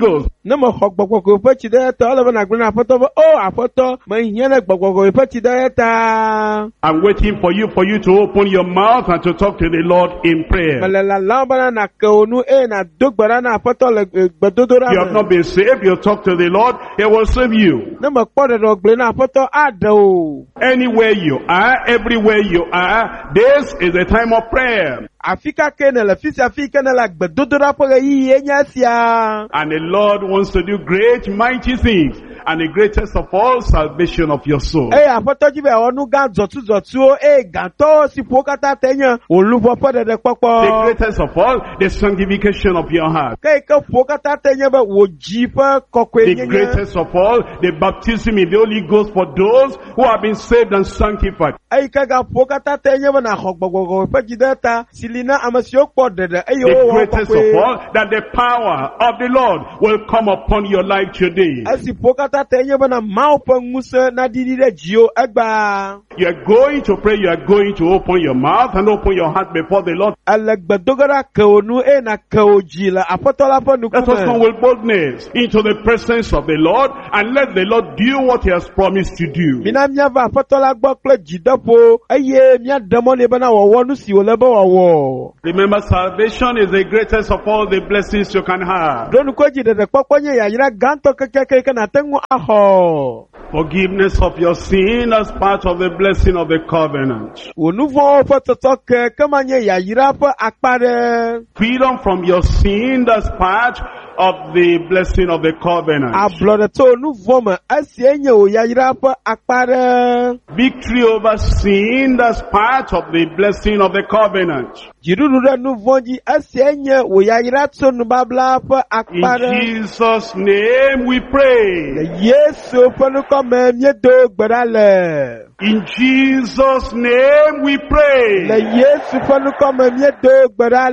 Ne mo xɔ gbɔgbɔgɔ ƒe tsi ɖe ta, ele be nàgblɔ na aƒetɔ be, o aƒetɔ, me hiã ɖe gbɔgbɔgɔ ƒe tsi ɖe ta. I'm waiting for you to open your mouth and to talk to the Lord in prayer. Mele lalam bena nàke wò nu eye nàdo gbe ɖa na aƒetɔ le gbedodoɖa You have me. not been saved, you talk to the Lord, He will save you. Ne me kpɔ ɖeɖɔ gblẽ na aƒetɔ aɖe o. Anywhere you are, everywhere you are, this is a time of prayer. Afi kake ne le fi sia fi ke ne le gbedodoɖa ƒe ɣeyiɣi nye esia. And the Lord wants to do great, mighty things. And the greatest of all, salvation of your soul. Eye aƒetɔ dzi be awɔ nu gã dzɔtsudzɔtsuwo eye gãtɔ si ƒowo katã te nye wò luʋɔ ƒe The ɖeɖekpɔkpɔ. greatest of all, the sanctification of your heart. Ke yi ke ƒowo katã te nye be wò dzi ƒe kɔkɔe The nyenye. greatest of all, the baptism in the Holy Ghost for those who have been saved and sanctified. Eyi ke ga ƒowo katã te nye be nàxɔ gbɔgbɔgbɔ ƒe dzi ɖe ta si li na ame siwo kpɔ ɖeɖe eye The wowɔ greatest of kɔkɔe. all, that the power of the Lord will come upon your life today. Esi ƒowo katã te nye be na Mawu ƒe ŋusẽ naɖiɖi ɖe dziwò egba. You are going to pray, you are going to open your mouth and open your heart before the Lord. Ele gbedoge ke wò nu eye nàke wò dzi le aƒetɔ la ƒe Let us come ŋkume. with boldness into the presence of the Lord and let the Lord do what He has promised to do. Mina míava aƒetɔ la gbɔ kple dzideƒo eye míaɖe mɔ nɛ bena wòawɔ nu si wòle be wòawɔ. Remember, salvation is the greatest of all the blessings you can have. Ɖo nuku dzi ɖeɖekpɔkpɔ nye yayra gãtɔ kekeke ke nàte ŋu axɔ. Forgiveness of your sin as part of the blessing of the covenant. Wò nu vɔ̃wo ƒe tɔtɔ ke ma nye yayra ƒe akpa ɖe. Freedom from your sin as part of the blessing of the covenant. Ablɔɖe tso nu vɔ me esie nye wò yayra ƒe akpa ɖe. Victory over sin as part of the blessing of the covenant. Dziɖuɖu ɖe nu vɔ dzi esie nye wò yayra tso nubabla ƒe In akpa ɖe. Jesus' name we pray. Le Yesu ƒe nukɔme míedo gbe ɖa le. In Jesus' name we Le pray. Yesu ƒe nukɔme míedo gbe ɖa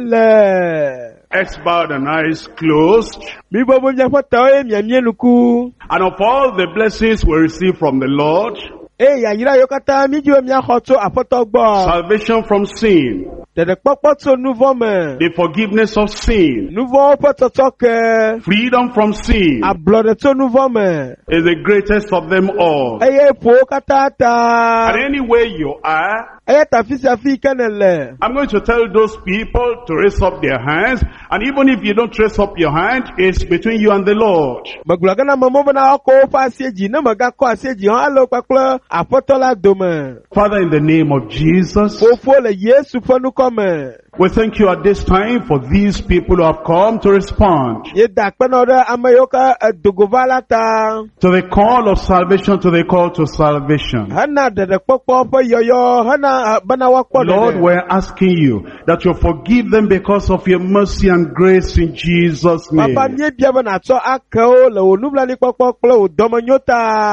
le. Heads bowed and eyes closed. Mi bobo miaƒe tawo ye miamie nuku. And of all the blessings we receive from the Lord, Eye yayra yiwo katã mi dzi be miaxɔ tso aƒetɔ gbɔ. salvation from sin, Ɖeɖekpɔkpɔ tso nu vɔ me. the forgiveness of sin, Nu vɔwo ƒe tɔtɔ ke. freedom from sin Ablɔɖe tso nu vɔ me. is the greatest of them all. Eye ƒowo katã ta. And anywhere you are, Eye ta fi sia fi ke ne le. I'm going to tell those people to raise up their hands. And even if you don't raise up your hand, it's between you and the Lord. Megblɔ ge na amewo bena woakɔ woƒe asi dzi. Ne megakɔ asi dzi hã alo kpakple aƒetɔ la dome. Father, in the name of Jesus, Fofo le Yesu ƒe nukɔme. we thank you at this time for these people who have come to respond Yeda akpenɔ ɖe ame yiwo ke edogova la ta. to the call of salvation, to the call to salvation. Hena ɖeɖekpɔkpɔ ƒe yɔyɔ hena bena woakpɔ Lord, ɖeɖe. we're asking you that you forgive them because of your mercy and grace in Jesus' name. Papa míebia be nàtsɔ ake wo le wò nublanuikpɔkpɔ kple wò dɔmenyo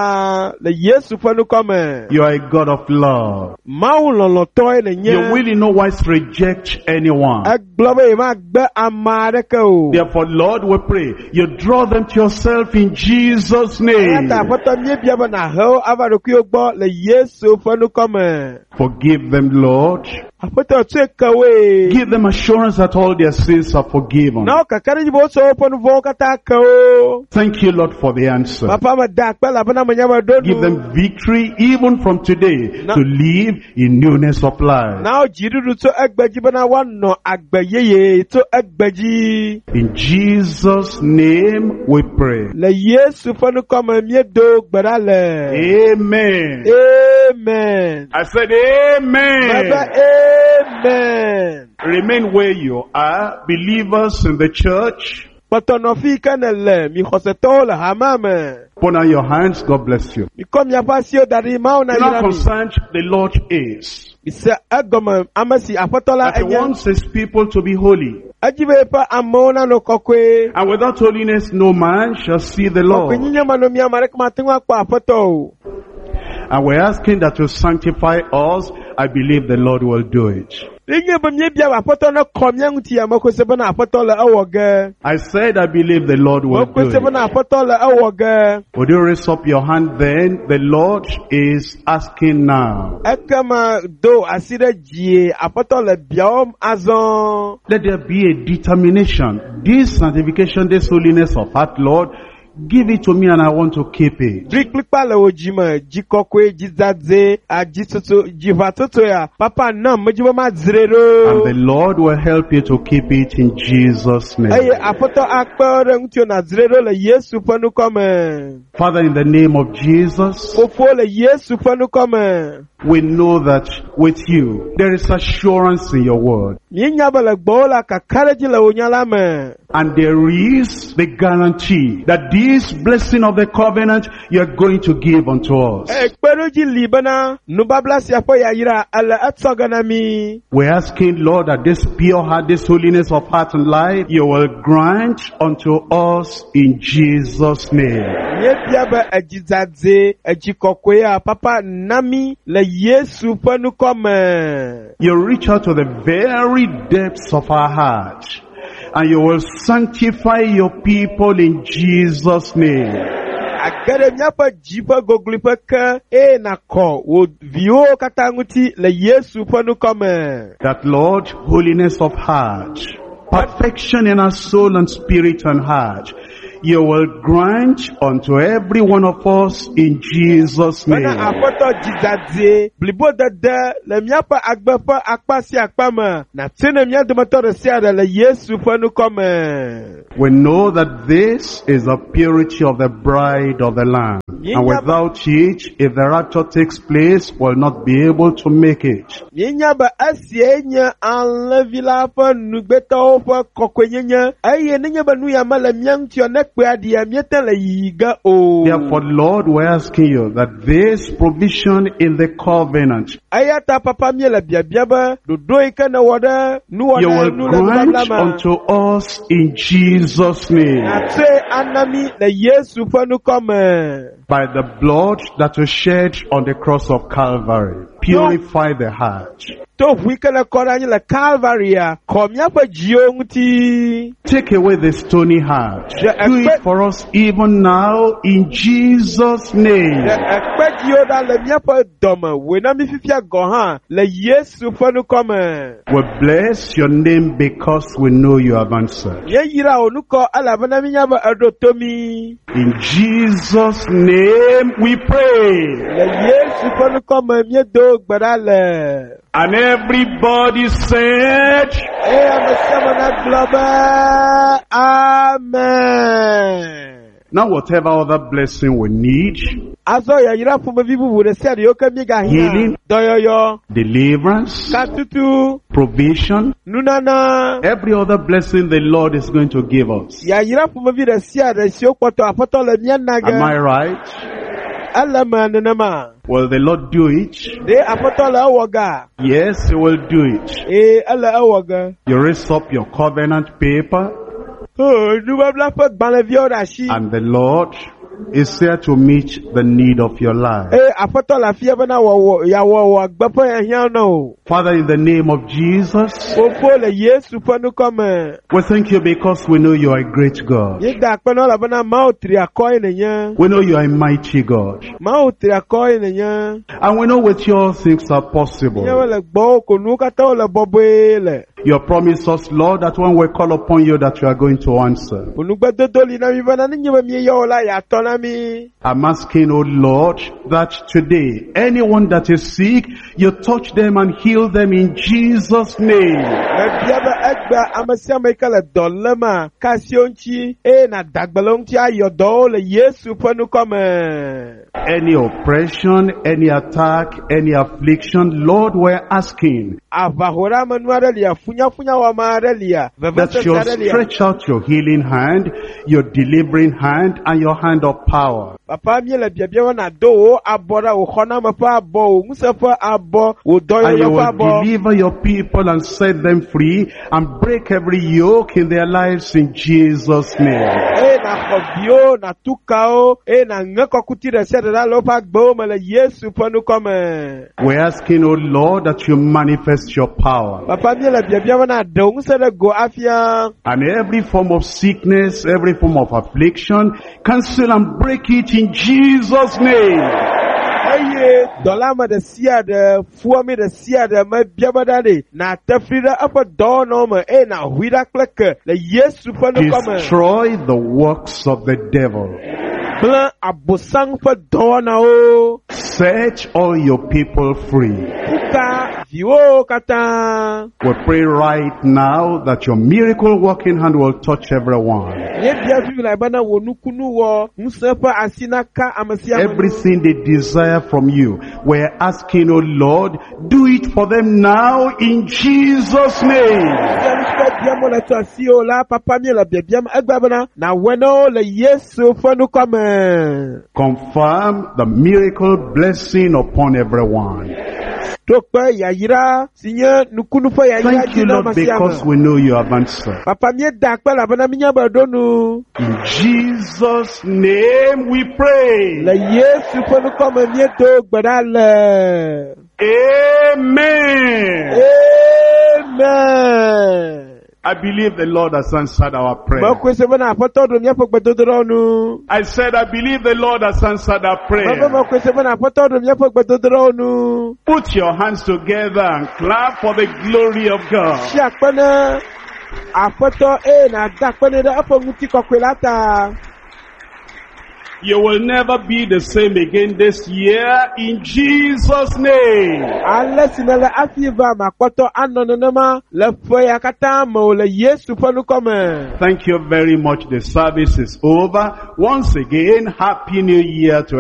ta le Yesu ƒe nukɔme. You are a God of love. Mawu lɔlɔtɔe le You will nye. in no wise reject anyone. Egblɔ be yemagbe ame aɖeke o. Therefore, Lord, we pray you draw them to yourself in Jesus' name. Eya ta aƒetɔ míebia be nàhe wo ava ɖokuiwo gbɔ le Yesu ƒe nukɔme. Forgive them, Lord. Aƒetɔ tsoe ke woe. Give them assurance that all their sins are forgiven. Na wo keke ɖe dzi be wotsɔ woƒe nu vɔwo katã ke wo. Thank you, Lord, for the answer. Papa meda akpe elabena menya be ɖo Give nu. them victory even from today No. to live in newness of life. Na wo dziɖuɖu tso egbe dzi bena woanɔ agbe yeye tso egbe dzi. In Jesus' name we pray. Le Yesu ƒe nukɔme míedo gbe ɖa le. Amen. Amen. I said Baba, amen. amen. Remain where you are, believers in the church. Kpɔtɔnɔfi ke ne le mi xɔsetɔwo le hama me. Put on your hands. God bless you. Mi kɔ miaƒe asiwo da ɖi Mawu na You know how yra mi. concerned the Lord is. Mi se egɔme ame si aƒetɔ la That He enye. wants His people to be holy. Edzi be eƒe amewo nanɔ kɔkɔe. And without holiness, no man shall see the Lord. Kɔkɔenyenye me no mi ame aɖeke mate ŋu akpɔ aƒetɔ o. And we're asking that you sanctify us. I believe the Lord will do it. Nye be míebia be aƒetɔ ne kɔ mía ŋuti ame koe se bena aƒetɔ le ewɔ ge. I said I believe the Lord will do Koe se bena it. aƒetɔ le ewɔ ge. Would you raise up your hand then? The Lord is asking now. Ekema do asi ɖe dzie aƒetɔ le biawom azɔ. Let there be a determination. This sanctification, this holiness of heart, Lord, Give it to me and I want to keep it. Driklikpa le ojima, jikokwe, jizadze, ajisoto, jivatoto ya. Papa nam, mjiba ma And zrero. the Lord will help you to keep it in Jesus' name. Aye, apoto akpere ngutio na zrero le Yesu panu kome. Father, in the name of Jesus, Fofo le Yesu panu kome. we know that with you, there is assurance in your word. Minyaba le gbola kakareji le onyalame. And there is the guarantee that this blessing of the covenant you are going to give unto us. Ekperuji libana, nubabla siapo ya yira, ala atsoganami. We're asking, Lord, that this pure heart, this holiness of heart and life, you will grant unto us in Jesus' name. Yebiaba ajizadze, ajikokwe papa nami le Yesu panu kome. You reach out to the very depths of our heart, and you will sanctify your people in Jesus' name. Agere miapa jipa goglipa ke na ko wo vio katanguti le Yesu panu kome. That, Lord, holiness of heart, perfection in our soul and spirit and heart, you will grant unto every one of us in Jesus' name. Bana apoto jizadze, blibo dada, le miapa agbepa akpasi akpama, na tene miado matore siada le Yesu panu kome. We know that this is the purity of the bride of the Lamb. And without it, if the rapture takes place, we'll not be able to make it. Yenyaba asienya anlevila pa nugbeta opa kokwenya, aye nenyaba nuya mala miangtio nekwe adia mieta le yiga o. Therefore, Lord, we're asking you that this provision in the covenant, Ayata papa miela biabiaba, dodoika na wada, you nuwada will nula grant nubablama. unto us in Jesus' name. Ate anami le Yesu panu kome. By the blood that was shed on the cross of Calvary, purify the heart. To wikele korani le Calvary ya, komya pa jiongti. Take away the stony heart. Yeah, Do it for us even now in Jesus' name. Ekpe jioda le miapa doma, wena mi fifia gohan, le Yesu panu kome. We bless your name because we know you have answered. Ye yira onuko alabana minyaba adotomi. In Jesus' name we pray. Le Yesu panu kome miedo gbadale. And everybody said, Amesema na globe. Amen. now whatever other blessing we need, Azo ya yira fume vivu vure siya yoke miga Healing. Doyoyo. deliverance, Katutu. provision, Nunana. every other blessing the Lord is going to give us. Ya yira fume vire siya de siyo kwato apoto le Am I mianaga. right? Alama nenama. Will the Lord do it? De apoto le awaga. Yes, He will do it. Ala awaga. You raise up your covenant paper, Oh, nuba blafa gbale vio rashi. and the Lord is there to meet the need of your life. Apoto la fiya bana ya gbapo ya hiano. Father, in the name of Jesus, Ofo le Yesu panu kome. we thank you because we know you are a great God. Yigda akpano la bana mautri akoi nenya. We know you are a mighty God. Mautri akoi nenya. And we know with you all things are possible. Nyewe le gbo konu kata le bobe. You promise us, Lord, that when we call upon you that you are going to answer. Konu gbedo doli na mi bana ninyewe miye yola ya tona mi. I'm asking, oh Lord, that today, anyone that is sick, you touch them and heal them in Jesus' name. Biaba egba amasiama ikale dolema kasionchi na dagbalonchi ayodo le Yesu panu kome. Any oppression, any attack, any affliction, Lord, we're asking Avahora manuarelia funya wa maarelia. that you stretch out your healing hand, your delivering hand, and your hand of power. Papa miele biabia wana do abora ukhona mapa abo musefa abo udoyo And you yofa will abo. deliver your people and set them free and break every yoke in their lives in Jesus' name. Na khobio na tukao na ngeko kutire sere la lopa gbo mele Yesu panu kome. We're asking, oh Lord, that you manifest your power. Papa miele biabia wana do musere go afia. And every form of sickness, every form of affliction, cancel and break it in Jesus' name. eye dɔlama de sia de fuami de sia de me biabada de na tefri de eƒe dɔwɔnɔ me na hui ɖa kple ke le Yesu ƒe nukɔ me. Destroy the works of the devil. Gblẽ abosam ƒe dɔwɔnawo. Set all your people free. Kuka viwo katã. We pray right now that your miracle working hand will touch everyone. Yebia fi la bana wo nukunu wɔ ŋusẽ ƒe asi naka ame sia ame. Everything they desire from you, we're asking, oh Lord, do it for them now in Jesus' name. Biamo le to asi o la papa mi le biabiam egba bena na weno le Yesu ƒe nukɔ me. Confirm the miracle blessing upon everyone. Tokpe yayira si nye nukunu ƒe yayira Thank you, dzi na Lord, ame sia because ame. we know you have answered. Papa mi da akpe labena mi nya be ɖo nu. In Jesus' name we pray. Le Yesu ƒe nukɔ me mi do gbe ɖa le. Amen. Amen. I believe the Lord has answered our prayer. Mekwe se bena aƒetɔ ɖo miaƒe gbedodoɖa nu. I said, I believe the Lord has answered our prayer. Mekwe se bena aƒetɔ ɖo miaƒe gbedodoɖa nu. Put your hands together and clap for the glory of God. Si akpe ne aƒetɔ na da akpe ne ɖe eƒe ŋutikɔkɔe la ta. You will never be the same again this year in Jesus' name. Ale si ne le afi va makpɔtɔ anɔ nenema le ƒe ya katã me wòle Yesu ƒe nukɔ me. Thank you very much. The service is over. Once again, Happy New Year to